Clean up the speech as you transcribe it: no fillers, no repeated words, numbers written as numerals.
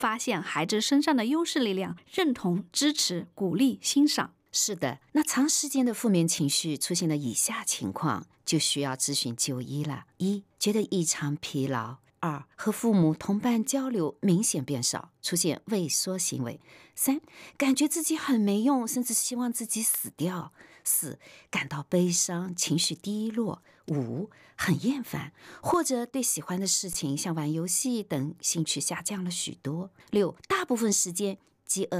发现孩子身上的优势力量，认同、支持、鼓励、欣赏。 是的，那长时间的负面情绪出现了以下情况，就需要咨询就医了。一、觉得异常疲劳；二、和父母同伴交流明显变少，出现畏缩行为；三、感觉自己很没用，甚至希望自己死掉；四、感到悲伤，情绪低落；五、很厌烦，或者对喜欢的事情像玩游戏等兴趣下降了许多；六、大部分时间饥饿